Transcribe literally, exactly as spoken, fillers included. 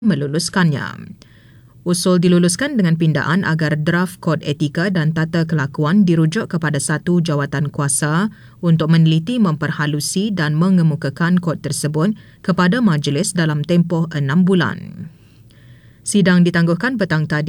meluluskannya. Usul diluluskan dengan pindaan agar draft kod etika dan tata kelakuan dirujuk kepada satu jawatan kuasa untuk meneliti, memperhalusi dan mengemukakan kod tersebut kepada majlis dalam tempoh enam bulan. Sidang ditangguhkan petang tadi